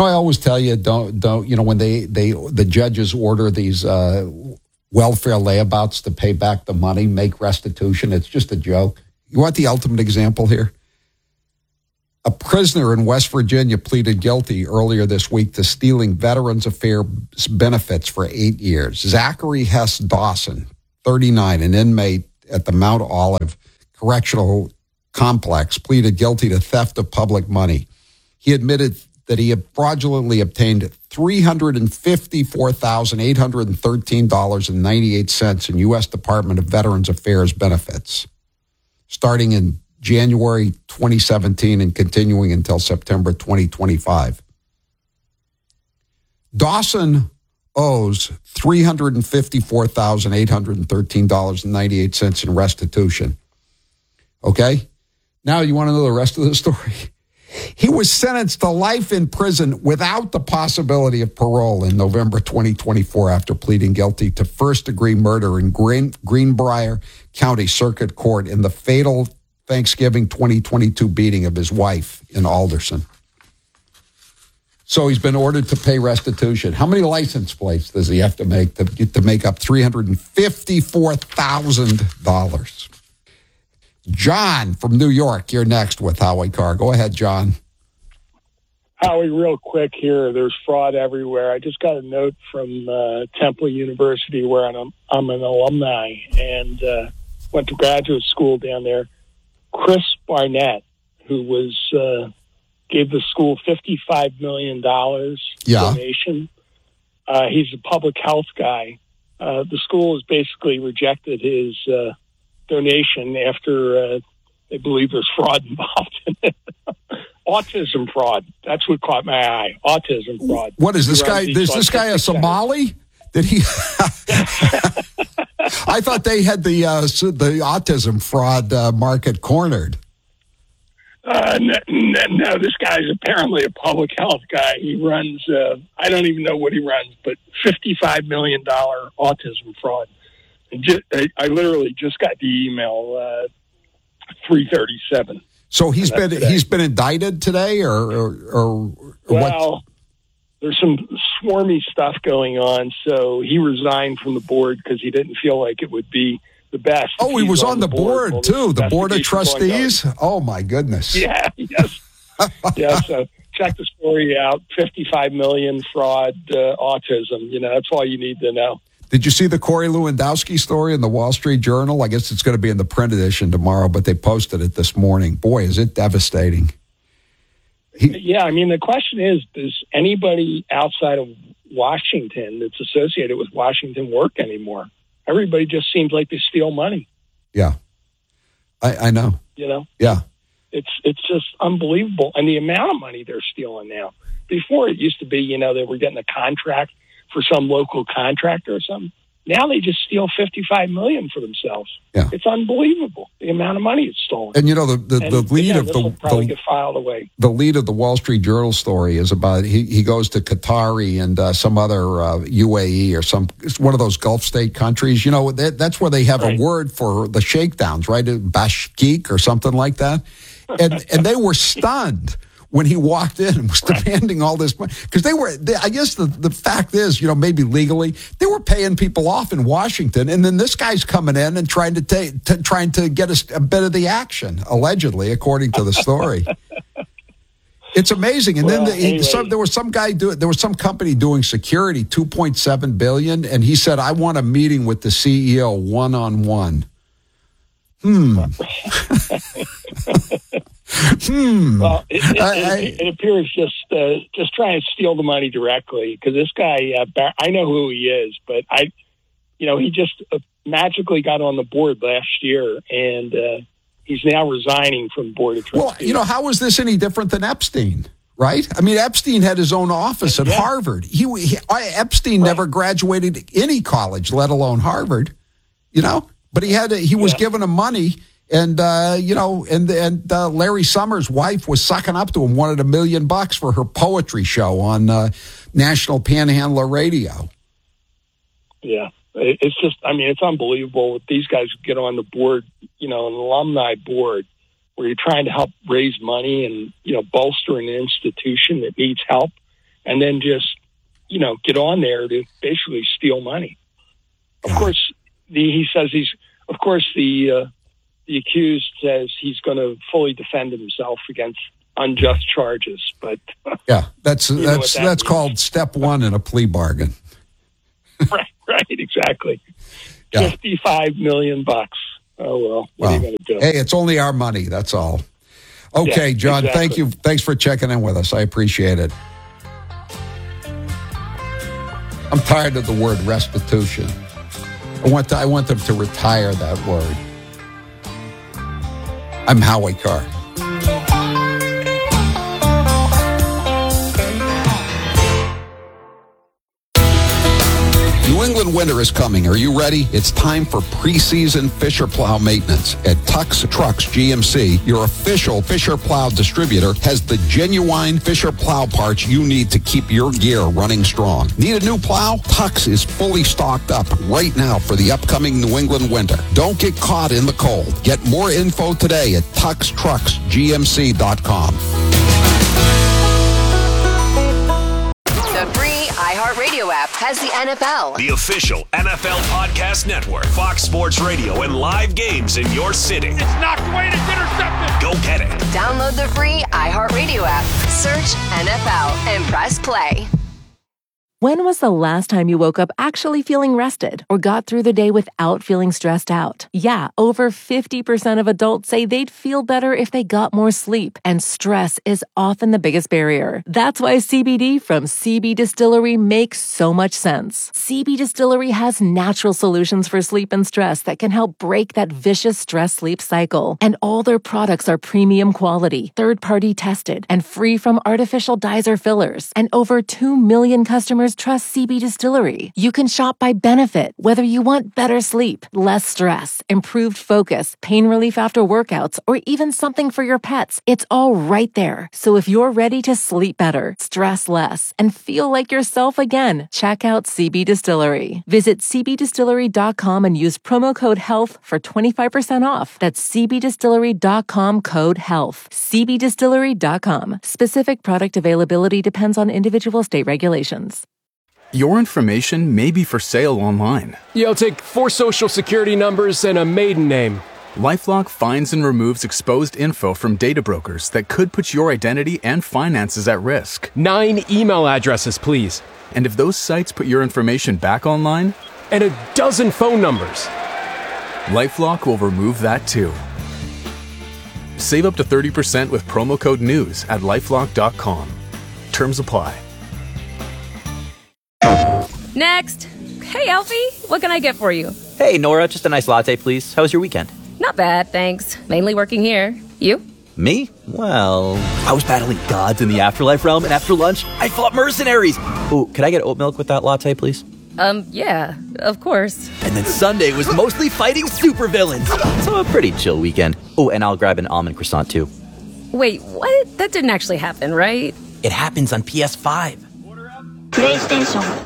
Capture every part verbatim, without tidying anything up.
know, I always tell you, don't, don't, you know, when they, they the judges order these uh, welfare layabouts to pay back the money, make restitution, it's just a joke. You want the ultimate example here? A prisoner in West Virginia pleaded guilty earlier this week to stealing Veterans Affairs benefits for eight years. Zachary Hess Dawson, thirty-nine, an inmate at the Mount Olive Correctional Complex, pleaded guilty to theft of public money. He admitted that he had fraudulently obtained three hundred fifty-four thousand eight hundred thirteen dollars and ninety-eight cents in U S Department of Veterans Affairs benefits, starting in January twenty seventeen and continuing until September twenty twenty-five. Dawson owes three hundred fifty-four thousand eight hundred thirteen dollars and ninety-eight cents in restitution. Okay? Now you want to know the rest of the story? He was sentenced to life in prison without the possibility of parole in November twenty twenty-four after pleading guilty to first-degree murder in Green, Greenbrier County Circuit Court in the fatal Thanksgiving twenty twenty-two beating of his wife in Alderson. So he's been ordered to pay restitution. How many license plates does he have to make to get to make up three hundred fifty-four thousand dollars? John from New York, you're next with Howie Carr. Go ahead, John. Howie, real quick here. There's fraud everywhere. I just got a note from uh, Temple University, where I'm, I'm an alumni and uh, went to graduate school down there. Chris Barnett, who was uh, gave the school fifty-five million dollars yeah. donation. Uh, he's a public health guy. Uh, the school has basically rejected his uh, donation after uh, they believe there's fraud involved in it. Autism fraud. That's what caught my eye. Autism fraud. What is this guy? Is this guy a Somali? Did he? I thought they had the uh, the autism fraud uh, market cornered. Uh, no, no, this guy's apparently a public health guy. He runs, uh, I don't even know what he runs, but fifty-five million dollars autism fraud. And just, I, I literally just got the email uh, three thirty-seven. So he's been today. he's been indicted today, or or, or, or well, what? There's some swarmy stuff going on. So he resigned from the board because he didn't feel like it would be the best. Oh, he was on, on the board, board too. The board of trustees. Oh my goodness. Yeah. Yes. yeah. So check the story out. fifty-five million fraud, uh, autism. You know, that's all you need to know. Did you see the Corey Lewandowski story in the Wall Street Journal? I guess it's going to be in the print edition tomorrow, but they posted it this morning. Boy, is it devastating. He, yeah, I mean, the question is, does anybody outside of Washington that's associated with Washington work anymore? Everybody just seems like they steal money. Yeah, I, I know. You know? Yeah. It's it's just unbelievable. And the amount of money they're stealing now. Before it used to be, you know, they were getting a contract for some local contractor or something. Now they just steal fifty-five million dollars for themselves. Yeah. It's unbelievable, the amount of money it's stolen. And, you know, the, the, and, the lead yeah, of this the... will probably the, get filed away. The lead of the Wall Street Journal story is about, he, he goes to Qatari and uh, some other uh, U A E or some, it's one of those Gulf state countries. You know, that, that's where they have right. a word for the shakedowns, right? Bashkik or something like that. And, and they were stunned when he walked in and was demanding all this money. Because they were, they, I guess the, the fact is, you know, maybe legally, they were paying people off in Washington. And then this guy's coming in and trying to take, to, trying to get a, a bit of the action, allegedly, according to the story. It's amazing. And well, then the, anyway. some, there was some guy doing, there was some company doing security, two point seven billion dollars. And he said, I want a meeting with the C E O one-on-one. Hmm. hmm. Well, it, it, I, it, it appears just uh, just trying to steal the money directly because this guy, uh, Bar- I know who he is, but I, you know, he just uh, magically got on the board last year, and uh, he's now resigning from the board of trustees. Well, you know, how is this any different than Epstein? Right? I mean, Epstein had his own office at yeah. Harvard. He, he Epstein right. never graduated any college, let alone Harvard. You know. But he had, a, he was yeah. giving him money, and uh, you know, and and uh, Larry Summers' wife was sucking up to him, wanted a million bucks for her poetry show on uh, National Panhandler Radio. Yeah, it's just, I mean, it's unbelievable. These guys get on the board, you know, an alumni board, where you're trying to help raise money and, you know, bolster an institution that needs help, and then just, you know, get on there to basically steal money. Of course, the, he says he's, of course, the, uh, the accused says he's going to fully defend himself against unjust charges, but yeah, that's, that's, that that's means. called step one in a plea bargain. right, right, exactly. Yeah. fifty-five million bucks. Oh, well, what well, are you going to do? Hey, it's only our money. That's all. Okay, yeah, John, exactly. thank you. Thanks for checking in with us. I appreciate it. I'm tired of the word restitution. I want to, I want them to retire that word. I'm Howie Carr. New England winter is coming. Are you ready? It's time for preseason Fisher Plow maintenance. At Tux Trucks G M C, your official Fisher Plow distributor has the genuine Fisher Plow parts you need to keep your gear running strong. Need a new plow? Tux is fully stocked up right now for the upcoming New England winter. Don't get caught in the cold. Get more info today at tux trucks g m c dot com. The free iHeartRadio app has the N F L. The official N F L podcast network, Fox Sports Radio, and live games in your city. It's knocked away and it's intercepted. Go get it. Download the free iHeartRadio app. Search N F L and press play. When was the last time you woke up actually feeling rested or got through the day without feeling stressed out? Yeah, over fifty percent of adults say they'd feel better if they got more sleep, and stress is often the biggest barrier. That's why C B D from C B Distillery makes so much sense. C B Distillery has natural solutions for sleep and stress that can help break that vicious stress-sleep cycle. And all their products are premium quality, third-party tested, and free from artificial dyes or fillers. And over two million customers trust C B Distillery. You can shop by benefit, whether you want better sleep, less stress, improved focus, pain relief after workouts, or even something for your pets. It's all right there. So if you're ready to sleep better, stress less, and feel like yourself again, check out C B Distillery. Visit c b distillery dot com and use promo code HEALTH for twenty-five percent off. That's c b distillery dot com code HEALTH. c b distillery dot com. Specific product availability depends on individual state regulations. Your information may be for sale online. Yeah, I'll take four social security numbers and a maiden name. LifeLock finds and removes exposed info from data brokers that could put your identity and finances at risk. Nine email addresses, please. And if those sites put your information back online? And a dozen phone numbers. LifeLock will remove that too. Save up to thirty percent with promo code NEWS at lifelock dot com. Terms apply. Next. Hey, Alfie, what can I get for you? Hey, Nora, just a nice latte, please. How was your weekend? Not bad, thanks. Mainly working here. You? Me? Well, I was battling gods in the afterlife realm, and after lunch, I fought mercenaries. Ooh, could I get oat milk with that latte, please? Um, yeah, of course. And then Sunday was mostly fighting supervillains. So a pretty chill weekend. Oh, and I'll grab an almond croissant, too. Wait, what? That didn't actually happen, right? It happens on P S five. PlayStation.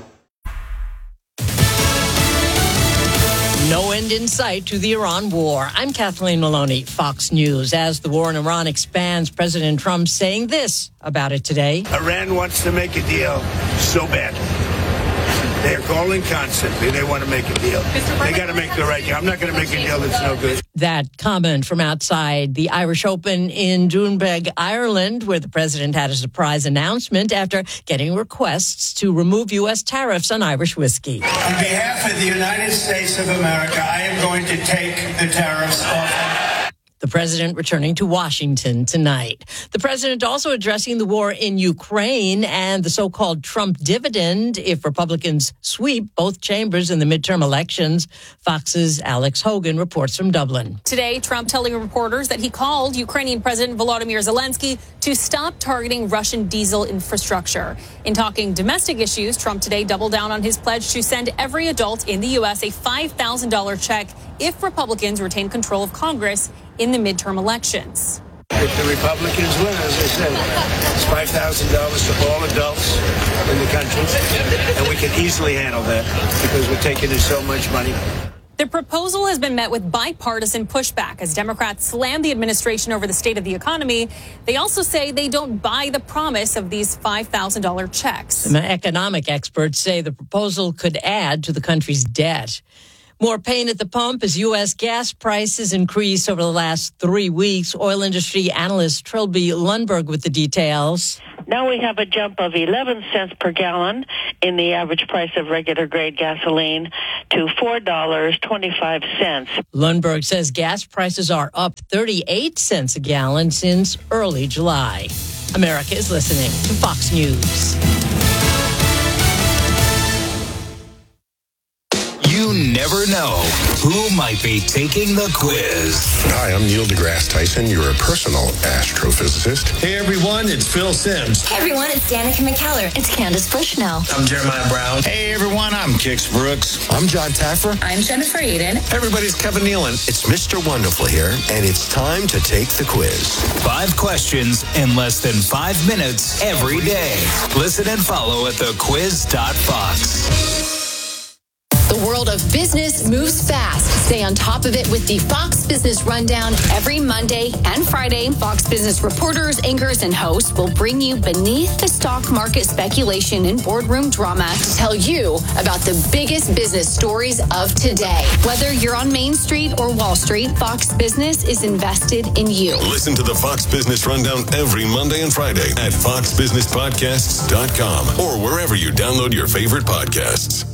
No end in sight to the Iran war. I'm Kathleen Maloney, Fox News. As the war in Iran expands, President Trump saying this about it today. Iran wants to make a deal so badly. They're calling constantly. They want to make a deal. They got to make the right deal. I'm not going to make a deal that's no good. That comment from outside the Irish Open in Doonbeg, Ireland, where the president had a surprise announcement after getting requests to remove U S tariffs on Irish whiskey. On behalf of the United States of America, I am going to take the tariffs off. The president returning to Washington tonight. The president also addressing the war in Ukraine and the so-called Trump dividend if Republicans sweep both chambers in the midterm elections. Fox's Alex Hogan reports from Dublin. Today, Trump telling reporters that he called Ukrainian President Volodymyr Zelensky to stop targeting Russian diesel infrastructure. In talking domestic issues, Trump today doubled down on his pledge to send every adult in the U S a five thousand dollars check if Republicans retain control of Congress in the midterm elections. If the Republicans win, as I said, it's five thousand dollars to all adults in the country, and we can easily handle that because we're taking in so much money. The proposal has been met with bipartisan pushback as Democrats slam the administration over the state of the economy. They also say they don't buy the promise of these five thousand dollars checks. Economic experts say the proposal could add to the country's debt. More pain at the pump as U S gas prices increase over the last three weeks. Oil industry analyst Trilby Lundberg with the details. Now we have a jump of eleven cents per gallon in the average price of regular grade gasoline to four dollars and twenty-five cents. Lundberg says gas prices are up thirty-eight cents a gallon since early July. America is listening to Fox News. You never know who might be taking the quiz. Hi, I'm Neil deGrasse Tyson, your personal astrophysicist. Hey everyone, it's Phil Sims. Hey everyone, it's Danica McKellar. It's Candace Bushnell. I'm Jeremiah Brown. Hey everyone, I'm Kix Brooks. I'm John Taffer. I'm Jennifer Aiden. Everybody's Kevin Nealon. It's Mister Wonderful here, and it's time to take the quiz. Five questions in less than five minutes every day. Listen and follow at the quiz dot fox. The world of business moves fast. Stay on top of it with the Fox Business Rundown every Monday and Friday. Fox Business reporters, anchors, and hosts will bring you beneath the stock market speculation and boardroom drama to tell you about the biggest business stories of today. Whether you're on Main Street or Wall Street, Fox Business is invested in you. Listen to the Fox Business Rundown every Monday and Friday at fox business podcasts dot com or wherever you download your favorite podcasts.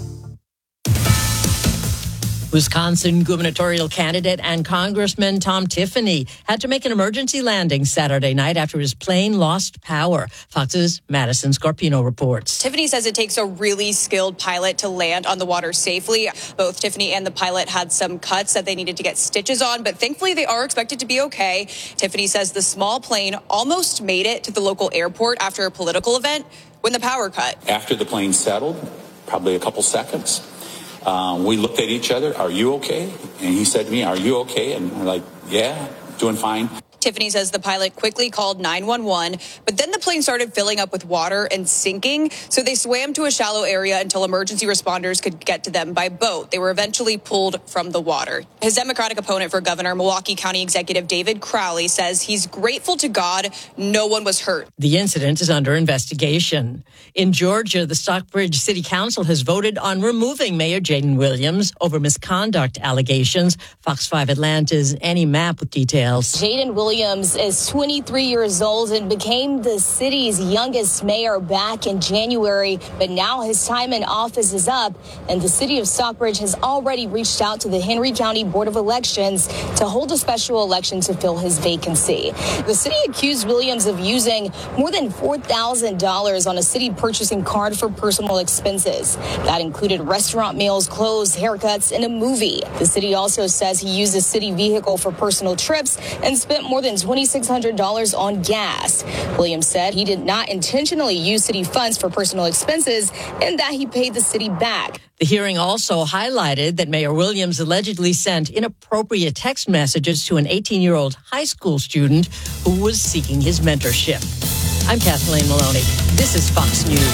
Wisconsin gubernatorial candidate and Congressman Tom Tiffany had to make an emergency landing Saturday night after his plane lost power. Fox's Madison Scarpino reports. Tiffany says it takes a really skilled pilot to land on the water safely. Both Tiffany and the pilot had some cuts that they needed to get stitches on, but thankfully they are expected to be okay. Tiffany says the small plane almost made it to the local airport after a political event when the power cut. After the plane settled, probably a couple seconds, Um, we looked at each other, are you okay? And he said to me, are you okay? And we're like, yeah, doing fine. Tiffany says the pilot quickly called nine one one, but then the plane started filling up with water and sinking, so they swam to a shallow area until emergency responders could get to them by boat. They were eventually pulled from the water. His Democratic opponent for governor, Milwaukee County Executive David Crowley, says he's grateful to God no one was hurt. The incident is under investigation. In Georgia, the Stockbridge City Council has voted on removing Mayor Jaden Williams over misconduct allegations. Fox five Atlanta's Annie Mapp with details. Jaden Williams Williams is twenty-three years old and became the city's youngest mayor back in January. But now his time in office is up, and the city of Stockbridge has already reached out to the Henry County Board of Elections to hold a special election to fill his vacancy. The city accused Williams of using more than four thousand dollars on a city purchasing card for personal expenses. That included restaurant meals, clothes, haircuts, and a movie. The city also says he used a city vehicle for personal trips and spent more than twenty-six hundred dollars on gas. Williams said he did not intentionally use city funds for personal expenses and that he paid the city back. The hearing also highlighted that Mayor Williams allegedly sent inappropriate text messages to an eighteen-year-old high school student who was seeking his mentorship. I'm Kathleen Maloney. This is Fox News.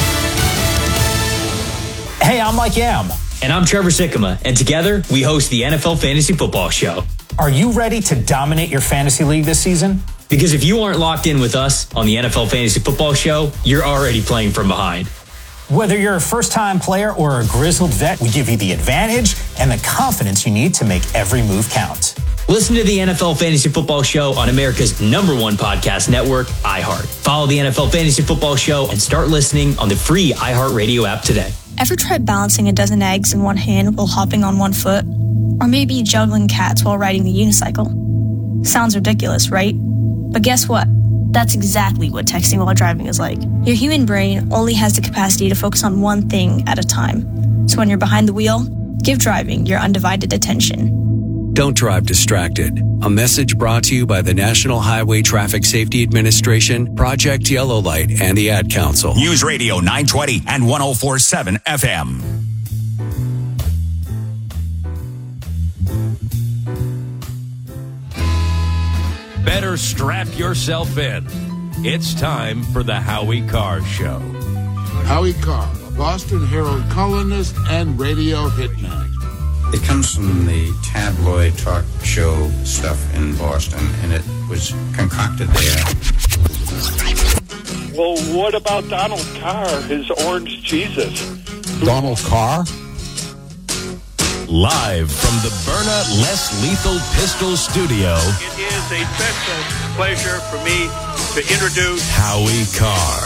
Hey, I'm Mike Yam. And I'm Trevor Sikkema. And together, we host the N F L Fantasy Football Show. Are you ready to dominate your fantasy league this season? Because if you aren't locked in with us on the N F L Fantasy Football Show, you're already playing from behind. Whether you're a first-time player or a grizzled vet, we give you the advantage and the confidence you need to make every move count. Listen to the N F L Fantasy Football Show on America's number one podcast network, iHeart. Follow the N F L Fantasy Football Show and start listening on the free iHeartRadio app today. Ever tried balancing a dozen eggs in one hand while hopping on one foot? Or maybe juggling cats while riding the unicycle? Sounds ridiculous, right? But guess what? That's exactly what texting while driving is like. Your human brain only has the capacity to focus on one thing at a time. So when you're behind the wheel, give driving your undivided attention. Don't drive distracted. A message brought to you by the National Highway Traffic Safety Administration, Project Yellow Light, and the Ad Council. News Radio nine twenty and one oh four point seven F M. Better strap yourself in. It's time for the Howie Carr Show. Howie Carr, a Boston Herald columnist and radio hitman. It comes from the tabloid talk show stuff in Boston, and it was concocted there. Well, what about Donald Carr, his orange Jesus? Donald Carr? Live from the Byrna Less Lethal Pistol Studio. It is a tremendous pleasure for me to introduce Howie Carr.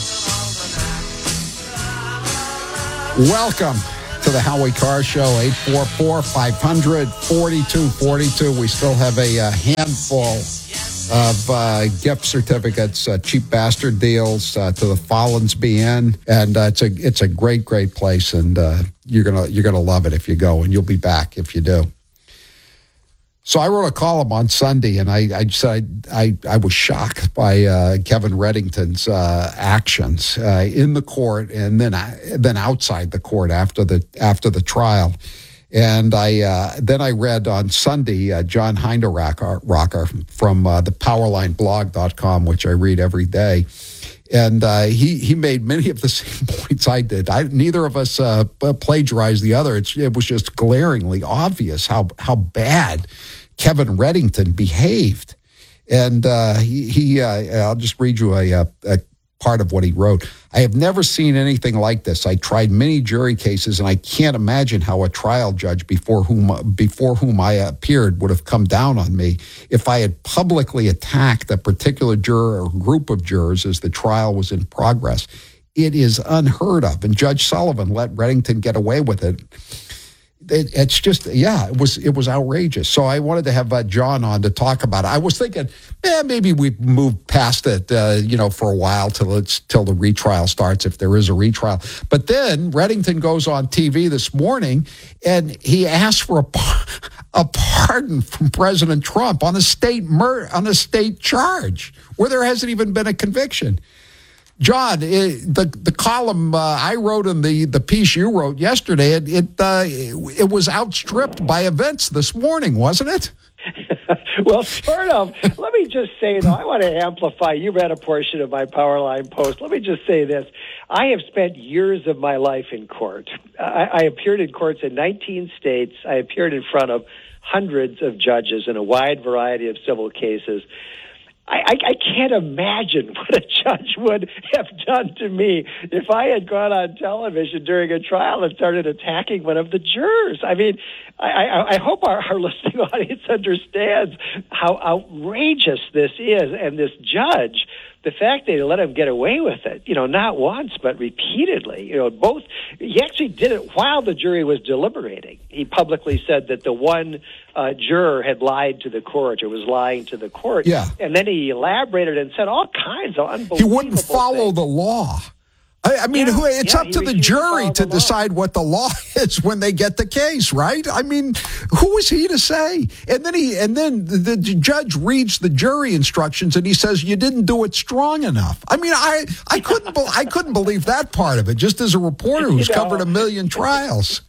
Welcome to the Howie Carr Show, eight four four, five hundred, forty-two forty-two. We still have a, a handful of uh, gift certificates, uh, cheap bastard deals uh, to the Follansbee Inn, and uh, it's a it's a great great place, and uh, you're gonna you're gonna love it if you go, and you'll be back if you do. So I wrote a column on Sunday, and I I said I I, I was shocked by uh, Kevin Reddington's uh, actions uh, in the court, and then then outside the court after the after the trial. And I uh, then I read on Sunday uh, John Hinderaker from uh, the powerline blog dot com, which I read every day. And uh, he, he made many of the same points I did. I, neither of us uh, plagiarized the other. It's, it was just glaringly obvious how, how bad Kevin Reddington behaved. And uh, he, he uh, I'll just read you a, a, a part of what he wrote. I have never seen anything like this. I tried many jury cases, and I can't imagine how a trial judge before whom before whom I appeared would have come down on me if I had publicly attacked a particular juror or group of jurors as the trial was in progress. It is unheard of, and Judge Sullivan let Reddington get away with it. It, it's just, yeah, it was it was outrageous. So I wanted to have uh, John on to talk about it. I was thinking, eh, maybe we move past it, uh, you know, for a while till it's till the retrial starts, if there is a retrial. But then Reddington goes on T V this morning, and he asks for a, a pardon from President Trump on a state mur- on a state charge where there hasn't even been a conviction. John, it, the the column uh, I wrote and the, the piece you wrote yesterday, it it, uh, it was outstripped by events this morning, wasn't it? Well, sort of. Let me just say, though, I want to amplify. You read a portion of my Powerline post. Let me just say this. I have spent years of my life in court. I, I appeared in courts in nineteen states. I appeared in front of hundreds of judges in a wide variety of civil cases. I, I, I can't imagine what a judge would have done to me if I had gone on television during a trial and started attacking one of the jurors. I mean, I, I, I hope our, our listening audience understands how outrageous this is. And this judge, the fact that they let him get away with it, you know, not once, but repeatedly, you know, both, he actually did it while the jury was deliberating. He publicly said that the one uh, juror had lied to the court or was lying to the court. Yeah. And then he elaborated and said all kinds of unbelievable He wouldn't follow things. the law. I, I mean, Yeah, who, it's yeah, up to he the refused to jury follow to the law. decide what the law is when they get the case, right? I mean, who is he to say? And then he, and then the, the judge reads the jury instructions and he says, "You didn't do it strong enough." I mean, I, I couldn't, be, I couldn't believe that part of it. Just as a reporter who's You know. covered a million trials.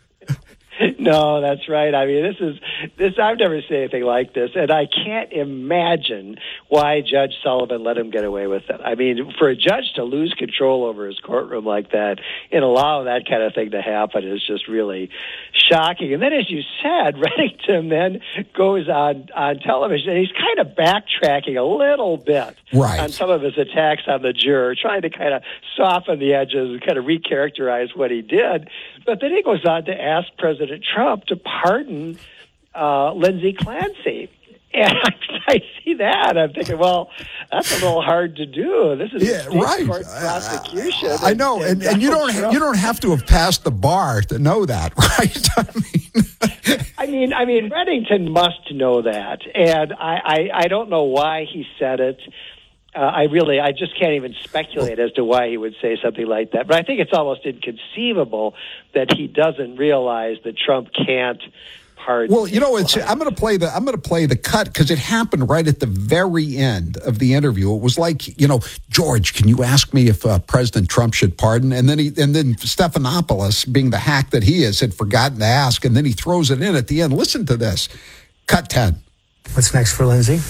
No, that's right. I mean, this is this. I've never seen anything like this, and I can't imagine why Judge Sullivan let him get away with it. I mean, for a judge to lose control over his courtroom like that and allow that kind of thing to happen is just really shocking. And then, as you said, Reddington then goes on on television, and he's kind of backtracking a little bit right. on some of his attacks on the juror, trying to kind of soften the edges and kind of recharacterize what he did. But then he goes on to ask President Trump to pardon uh, Lindsey Clancy. And I, I see that. I'm thinking, well, that's a little hard to do. This is yeah, a state right. court prosecution. I know, and, and, and you don't Trump. you don't have to have passed the bar to know that, right? I mean, I mean, I mean, Reddington must know that, and I, I, I don't know why he said it. Uh, I really, I just can't even speculate as to why he would say something like that. But I think it's almost inconceivable that he doesn't realize that Trump can't pardon. Well, you know, it's. I'm going to play the. I'm going to play the cut because it happened right at the very end of the interview. It was like, you know, George, can you ask me if uh, President Trump should pardon? And then he, and then Stephanopoulos, being the hack that he is, had forgotten to ask, and then he throws it in at the end. Listen to this. Cut ten. What's next for Lindsey?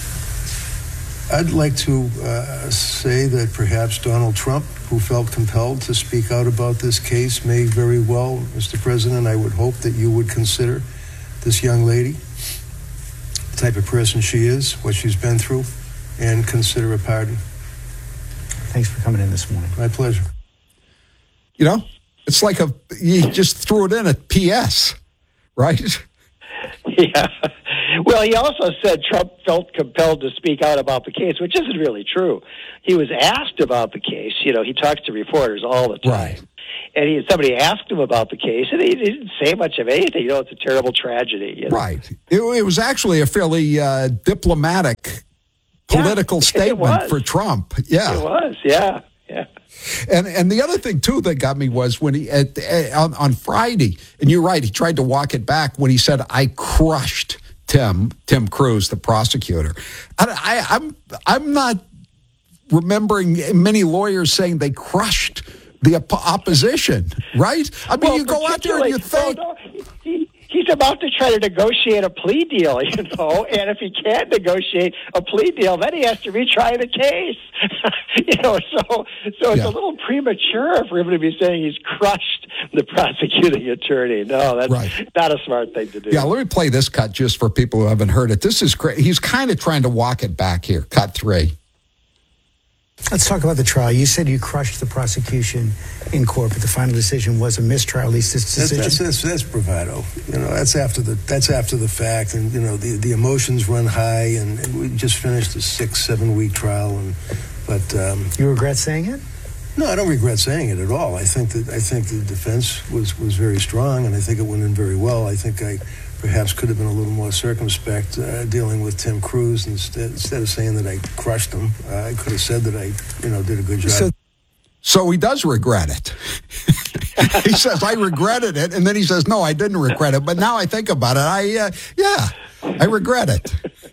I'd like to uh, say that perhaps Donald Trump, who felt compelled to speak out about this case, may very well, Mister President, I would hope that you would consider this young lady, the type of person she is, what she's been through, and consider a pardon. Thanks for coming in this morning. My pleasure. You know, it's like a you just threw it in at P S, right? Yeah. Well, he also said Trump felt compelled to speak out about the case, which isn't really true. He was asked about the case. You know, he talks to reporters all the time. Right. And he, somebody asked him about the case, and he didn't say much of anything. You know, it's a terrible tragedy. You know? Right. It, it was actually a fairly uh, diplomatic political yeah, statement for Trump. Yeah. It was, yeah, yeah. And and the other thing, too, that got me was when he, at, at, on, on Friday, and you're right, he tried to walk it back when he said, I crushed Tim, Tim Cruz, the prosecutor. I, I, I'm, I'm not remembering many lawyers saying they crushed the op- opposition, right? I mean, well, you go out there and you think... No, no, he, he's about to try to negotiate a plea deal, you know, and if he can't negotiate a plea deal, then he has to retry the case. you know, so so it's Yeah. a little premature for him to be saying he's crushed the prosecuting attorney. No, that's Right. not a smart thing to do. Yeah, let me play this cut just for people who haven't heard it. This is crazy. He's kind of trying to walk it back here. Cut three. Let's talk about the trial. You said you crushed the prosecution in court, but the final decision was a mistrial. At least this That's, decision. that's, that's, that's bravado. You know, that's after the that's after the fact, and you know the, the emotions run high, and, and we just finished a six seven week trial, and but um, you regret saying it? No, I don't regret saying it at all. I think that I think the defense was was very strong, and I think it went in very well. I think I perhaps could have been a little more circumspect uh, dealing with Tim Cruz instead instead of saying that I crushed him. Uh, I could have said that I you know did a good job. So, so he does regret it. He says, I regretted it. And then he says, no, I didn't regret it. But now I think about it. I, uh, yeah, I regret it.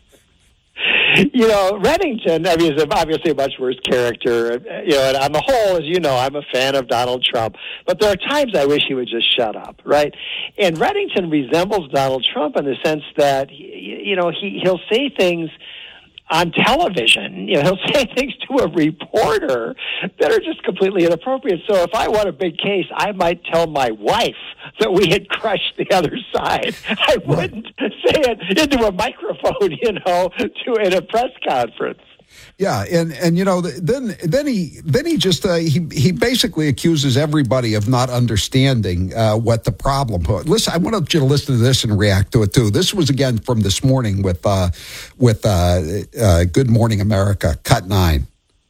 You know, Reddington, I mean, is obviously a much worse character. You know, and on the whole, as you know, I'm a fan of Donald Trump. But there are times I wish he would just shut up, right? And Reddington resembles Donald Trump in the sense that, you know, he, he'll say things on television. You know, he'll say things to a reporter that are just completely inappropriate. So if I won a big case, I might tell my wife that we had crushed the other side. I wouldn't say it into a microphone, you know, to in a press conference. Yeah, and, and you know, then then he then he just uh, he he basically accuses everybody of not understanding uh, what the problem was. Listen, I want you to listen to this and react to it too. This was again from this morning with uh, with uh, uh, Good Morning America, cut nine.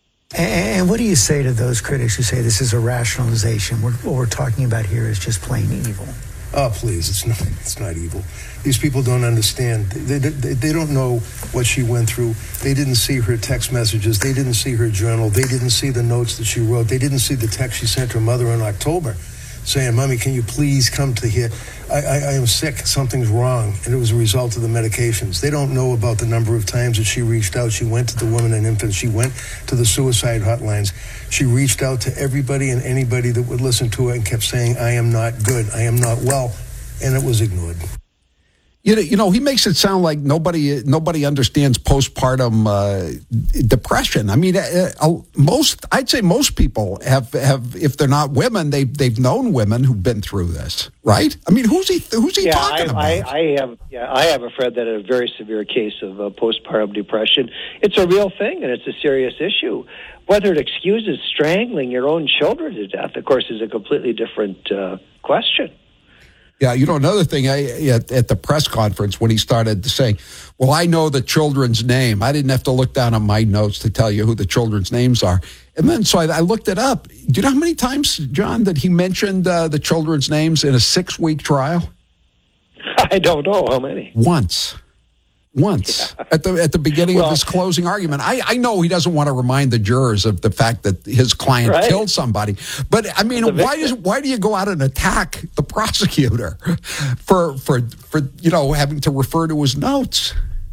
And what do you say to those critics who say this is a rationalization? We're, what we're talking about here is just plain evil. Oh, please, it's not, it's not evil. These people don't understand. They, they, they don't know what she went through. They didn't see her text messages. They didn't see her journal. They didn't see the notes that she wrote. They didn't see the text she sent her mother in October saying, Mommy, can you please come to here? I, I, I am sick. Something's wrong. And it was a result of the medications. They don't know about the number of times that she reached out. She went to the women and infants. She went to the suicide hotlines. She reached out to everybody and anybody that would listen to her and kept saying, I am not good. I am not well. And it was ignored. You know, you know, he makes it sound like nobody nobody understands postpartum uh, depression. I mean, uh, uh, most I'd say most people have, have if they're not women, they they've known women who've been through this, right? I mean, who's he who's he yeah, talking I, about? I, I have yeah, I have a friend that had a very severe case of uh, postpartum depression. It's a real thing, and it's a serious issue. Whether it excuses strangling your own children to death, of course, is a completely different uh, question. Yeah, you know, another thing, I, at, at the press conference when he started saying, well, I know the children's name. I didn't have to look down on my notes to tell you who the children's names are. And then so I, I looked it up. Do you know how many times, John, that he mentioned uh, the children's names in a six-week trial? I don't know how many. Once. Once yeah. at the at the beginning well, of his closing argument. I, I know he doesn't want to remind the jurors of the fact that his client right. killed somebody, but I mean, why does why do you go out and attack the prosecutor for for for you know having to refer to his notes?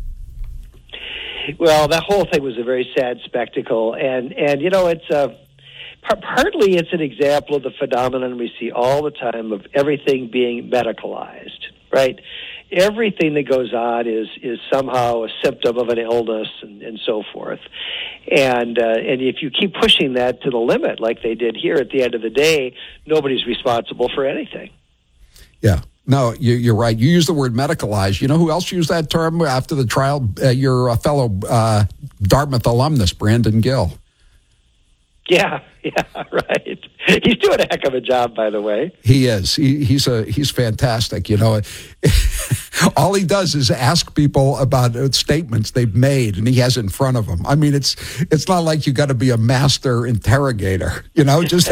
Well, that whole thing was a very sad spectacle, and and you know it's a. Partly, it's an example of the phenomenon we see all the time of everything being medicalized, right? Everything that goes on is is somehow a symptom of an illness and, and so forth. And uh, and if you keep pushing that to the limit, like they did here, at the end of the day, nobody's responsible for anything. Yeah. No, you, you're right. You use the word medicalized. You know who else used that term after the trial? Uh, your uh, fellow uh, Dartmouth alumnus, Brandon Gill. Yeah, yeah, right. He's doing a heck of a job, by the way. He is. He, he's a he's fantastic. You know, all he does is ask people about statements they've made, and he has it in front of them. I mean, it's it's not like you got to be a master interrogator. You know, just.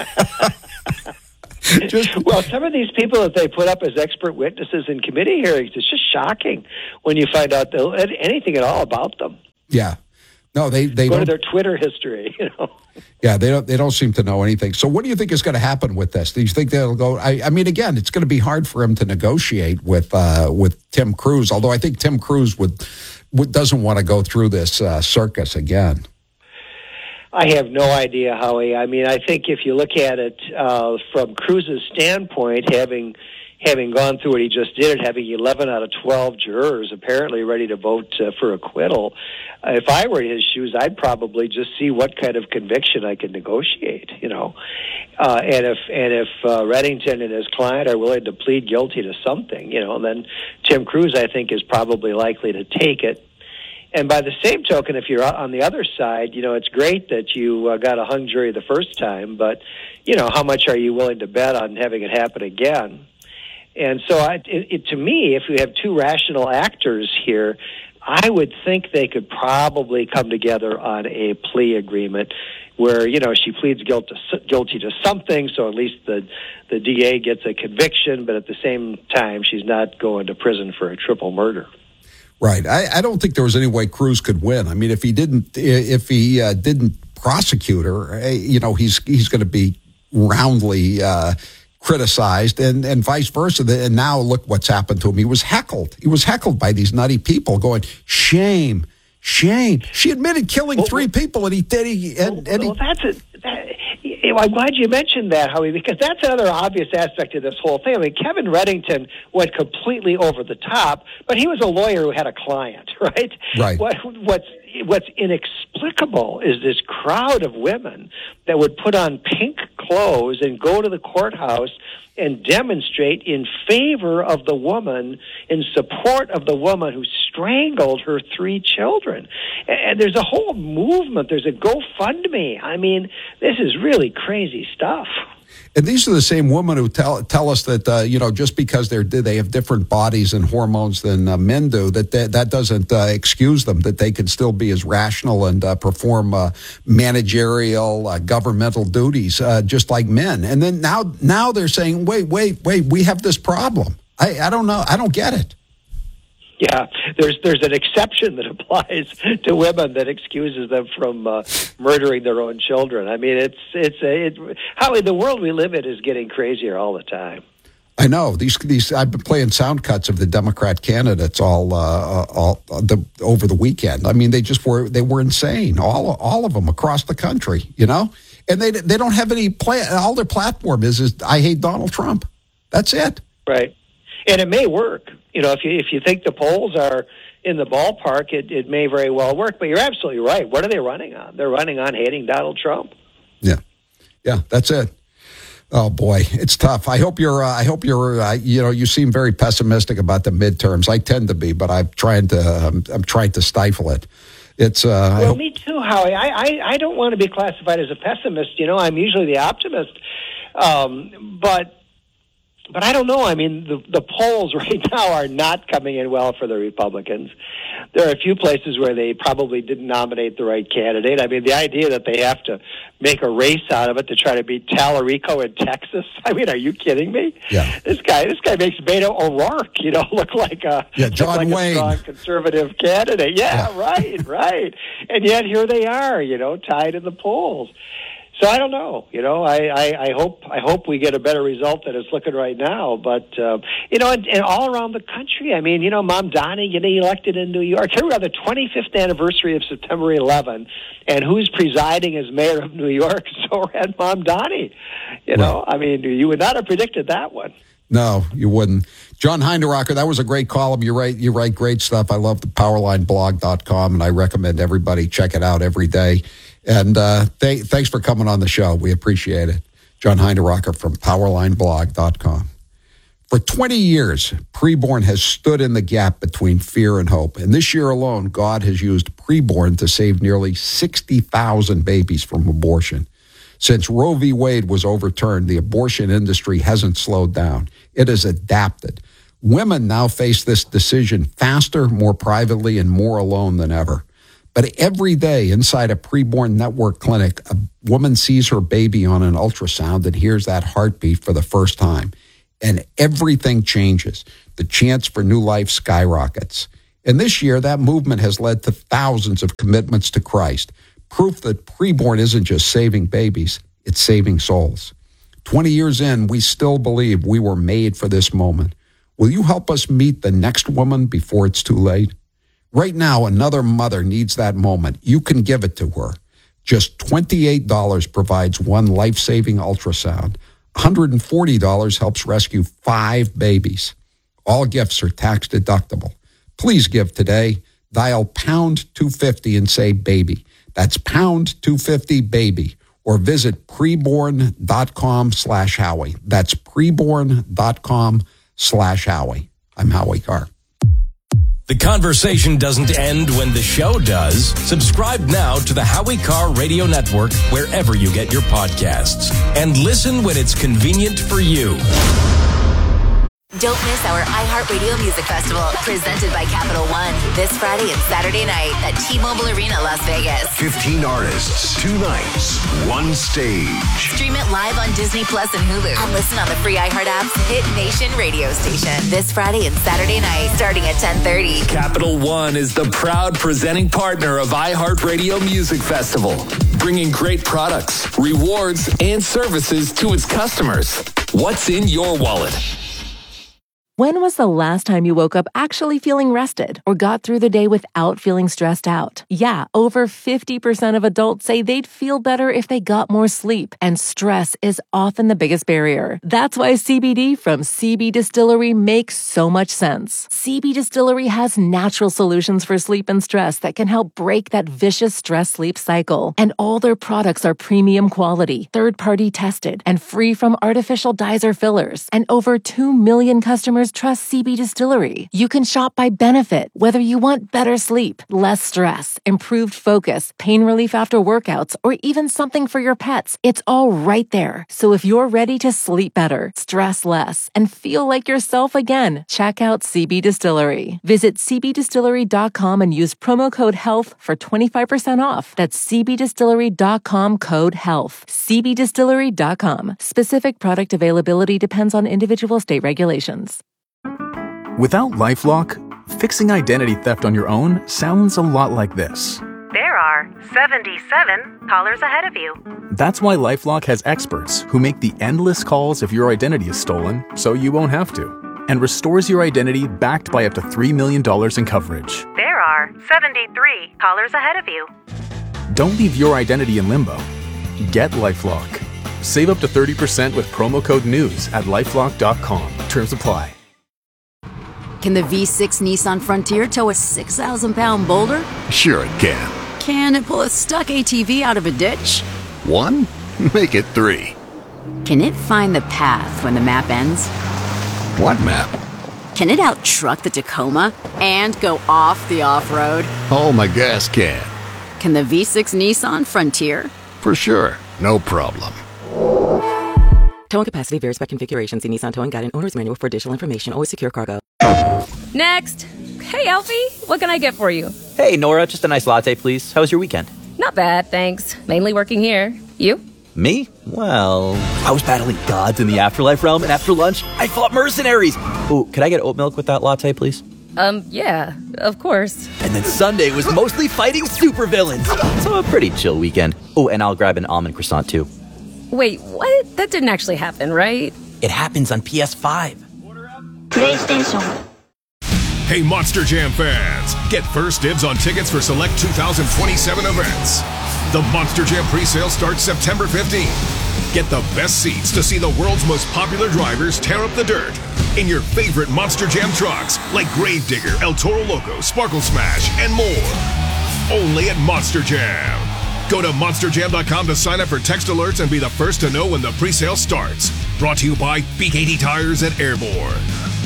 Just, well, some of these people that they put up as expert witnesses in committee hearings, it's just shocking when you find out anything at all about them. Yeah. No, they, they go don't. to their Twitter history, you know. Yeah, they don't they don't seem to know anything. So what do you think is going to happen with this? Do you think they'll go I, I mean again, it's going to be hard for him to negotiate with uh, with Tim Cruz, although I think Tim Cruz would, would doesn't want to go through this uh, circus again. I have no idea, Howie. I mean, I think if you look at it uh, from Cruz's standpoint, having having gone through what he just did, having eleven out of twelve jurors apparently ready to vote uh, for acquittal, uh, if I were in his shoes, I'd probably just see what kind of conviction I could negotiate, you know. Uh, and if and if uh, Reddington and his client are willing to plead guilty to something, you know, then Tim Cruz, I think, is probably likely to take it. And by the same token, if you're on the other side, you know, it's great that you uh, got a hung jury the first time, but, you know, how much are you willing to bet on having it happen again? And so I, it, it, to me, if we have two rational actors here, I would think they could probably come together on a plea agreement where, you know, she pleads guilt to, guilty to something, so at least the, the D A gets a conviction, but at the same time, she's not going to prison for a triple murder. Right. I, I don't think there was any way Cruz could win. I mean, if he didn't, if he uh, didn't prosecute her, you know, he's he's going to be roundly uh, criticized, and and vice versa. And now look what's happened to him. He was heckled. He was heckled by these nutty people, going, "Shame, shame." She admitted killing well, three people, and he did. He and, and well, he, that's it. That, I'm glad you mentioned that, Howie, because that's another obvious aspect of this whole thing. I mean, Kevin Reddington went completely over the top, but he was a lawyer who had a client, right? Right. What, what's what's inexplicable is this crowd of women that would put on pink clothes and go to the courthouse and demonstrate in favor of the woman, in support of the woman who strangled her three children. And there's a whole movement. There's a GoFundMe. I mean, this is really crazy stuff. And these are the same women who tell tell us that uh, you know, just because they're they have different bodies and hormones than uh, men do, that they, that doesn't uh, excuse them, that they can still be as rational and uh, perform uh, managerial, uh, governmental duties uh, just like men. And then now now they're saying, wait, wait, wait, we have this problem. I, I don't know, I don't get it. Yeah, there's there's an exception that applies to women that excuses them from uh, murdering their own children. I mean, it's it's a it, Howie, the world we live in is getting crazier all the time. I know these these. I've been playing sound cuts of the Democrat candidates all uh, all the over the weekend. I mean, they just were they were insane. All all of them across the country, you know, and they they don't have any plan. All their platform is is I hate Donald Trump. That's it. Right. And it may work. You know, if you if you think the polls are in the ballpark, it, it may very well work. But you're absolutely right. What are they running on? They're running on hating Donald Trump. Yeah, yeah, that's it. Oh boy, it's tough. I hope you're. Uh, I hope you're. Uh, you know, you seem very pessimistic about the midterms. I tend to be, but I'm trying to. I'm, I'm trying to stifle it. It's. Uh, well, me too, Howie. I, I I don't want to be classified as a pessimist. You know, I'm usually the optimist. Um, but. But I don't know. I mean, the, the polls right now are not coming in well for the Republicans. There are a few places where they probably didn't nominate the right candidate. I mean, the idea that they have to make a race out of it to try to beat Tallarico in Texas. I mean, are you kidding me? Yeah. This guy, this guy makes Beto O'Rourke, you know, look like a, yeah, John like Wayne. a strong conservative candidate. Yeah, yeah. right, right. And yet here they are, you know, tied in the polls. So I don't know. You know, I, I, I hope I hope we get a better result than it's looking right now. But uh, you know, and, and all around the country. I mean, you know, Mamdani getting elected in New York. Here we are, the twenty-fifth anniversary of September eleventh, and who's presiding as mayor of New York? Zohran Mamdani. You know, right. I mean, you would not have predicted that one. No, you wouldn't. John Heinderocker, that was a great column. You write you write great stuff. I love the powerline blog dot com, and I recommend everybody check it out every day. And uh, th- thanks for coming on the show. We appreciate it. John Heinderocker from powerline blog dot com. For twenty years, Preborn has stood in the gap between fear and hope. And this year alone, God has used Preborn to save nearly sixty thousand babies from abortion. Since Roe v. Wade was overturned, the abortion industry hasn't slowed down. It has adapted. Women now face this decision faster, more privately, and more alone than ever. But every day inside a Preborn Network clinic, a woman sees her baby on an ultrasound and hears that heartbeat for the first time. And everything changes. The chance for new life skyrockets. And this year, that movement has led to thousands of commitments to Christ. Proof that Preborn isn't just saving babies, it's saving souls. twenty years in, we still believe we were made for this moment. Will you help us meet the next woman before it's too late? Right now, another mother needs that moment. You can give it to her. Just twenty-eight dollars provides one life-saving ultrasound. one hundred forty dollars helps rescue five babies. All gifts are tax deductible. Please give today. Dial pound two fifty and say baby. That's pound two fifty baby. Or visit preborn.com slash Howie. That's preborn.com slash Howie. I'm Howie Carr. The conversation doesn't end when the show does. Subscribe now to the Howie Carr Radio Network wherever you get your podcasts. And listen when it's convenient for you. Don't miss our iHeartRadio Music Festival, presented by Capital One, this Friday and Saturday night at T-Mobile Arena, Las Vegas. fifteen artists, two nights, one stage. Stream it live on Disney Plus and Hulu. And listen on the free iHeart app's Hit Nation radio station this Friday and Saturday night, starting at ten thirty. Capital One is the proud presenting partner of iHeartRadio Music Festival, bringing great products, rewards, and services to its customers. What's in your wallet? When was the last time you woke up actually feeling rested or got through the day without feeling stressed out? Yeah, over fifty percent of adults say they'd feel better if they got more sleep, and stress is often the biggest barrier. That's why C B D from C B Distillery makes so much sense. C B Distillery has natural solutions for sleep and stress that can help break that vicious stress-sleep cycle. And all their products are premium quality, third-party tested, and free from artificial dyes or fillers. And over two million customers trust C B Distillery. You can shop by benefit, whether you want better sleep, less stress, improved focus, pain relief after workouts, or even something for your pets. It's all right there. So if you're ready to sleep better, stress less, and feel like yourself again, check out C B Distillery. Visit c b distillery dot com and use promo code HEALTH for twenty-five percent off. That's c b distillery dot com code HEALTH. c b distillery dot com. Specific product availability depends on individual state regulations. Without LifeLock, fixing identity theft on your own sounds a lot like this. There are seventy-seven callers ahead of you. That's why LifeLock has experts who make the endless calls if your identity is stolen so you won't have to, and restores your identity backed by up to three million dollars in coverage. There are seventy-three callers ahead of you. Don't leave your identity in limbo. Get LifeLock. Save up to thirty percent with promo code NEWS at lifelock dot com. Terms apply. Can the V six Nissan Frontier tow a six thousand pound boulder? Sure it can. Can it pull a stuck A T V out of a ditch? One? Make it three. Can it find the path when the map ends? What map? Can it out-truck the Tacoma and go off the off-road? Oh, my gas can. Can the V six Nissan Frontier? For sure. No problem. Towing capacity varies by configuration. See Nissan Towing Guide and Owner's Manual for additional information. Always secure cargo. Next. Hey, Alfie. What can I get for you? Hey, Nora. Just a nice latte, please. How was your weekend? Not bad, thanks. Mainly working here. You? Me? Well, I was battling gods in the afterlife realm, and after lunch, I fought mercenaries. Ooh, could I get oat milk with that latte, please? Um, yeah, of course. And then Sunday was mostly fighting supervillains. So a pretty chill weekend. Oh, and I'll grab an almond croissant, too. Wait, what? That didn't actually happen, right? It happens on P S five. PlayStation. Hey, Monster Jam fans! Get first dibs on tickets for select two thousand twenty-seven events. The Monster Jam pre-sale starts September fifteenth. Get the best seats to see the world's most popular drivers tear up the dirt in your favorite Monster Jam trucks like Gravedigger, El Toro Loco, Sparkle Smash, and more. Only at Monster Jam. Go to monster jam dot com to sign up for text alerts and be the first to know when the pre-sale starts. Brought to you by B K T Tires at Airborne.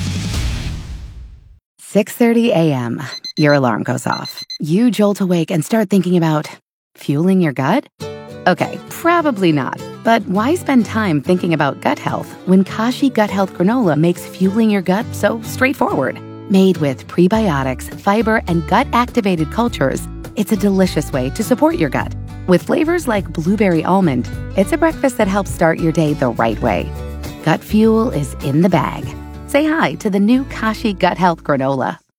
six thirty a.m. Your alarm goes off. You jolt awake and start thinking about fueling your gut? Okay, probably not. But why spend time thinking about gut health when Kashi Gut Health Granola makes fueling your gut so straightforward? Made with prebiotics, fiber, and gut-activated cultures, it's a delicious way to support your gut. With flavors like blueberry almond, it's a breakfast that helps start your day the right way. Gut fuel is in the bag. Say hi to the new Kashi Gut Health Granola.